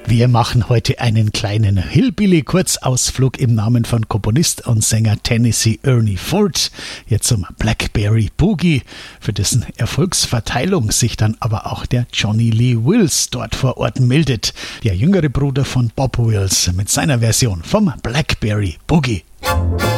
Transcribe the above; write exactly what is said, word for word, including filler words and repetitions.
Wir machen heute einen kleinen Hillbilly-Kurzausflug im Namen von Komponist und Sänger Tennessee Ernie Ford, hier zum Blackberry Boogie, für dessen Erfolgsverteilung sich dann aber auch der Johnny Lee Wills dort vor Ort meldet, der jüngere Bruder von Bob Wills mit seiner Version vom Blackberry Boogie.